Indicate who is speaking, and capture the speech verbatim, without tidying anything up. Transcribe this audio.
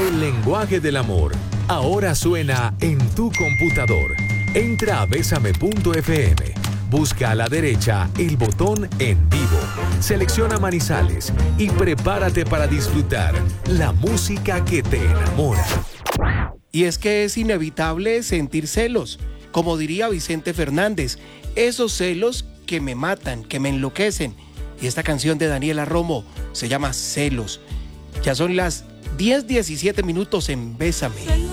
Speaker 1: El lenguaje del amor ahora suena en tu computador. Entra a besame punto efe eme. Busca a la derecha el botón En Vivo. Selecciona Manizales y prepárate para disfrutar la música que te enamora.
Speaker 2: Y es que es inevitable sentir celos, como diría Vicente Fernández, esos celos que me matan, que me enloquecen. Y esta canción de Daniela Romo se llama Celos. Ya son las diez diecisiete minutos en Bésame.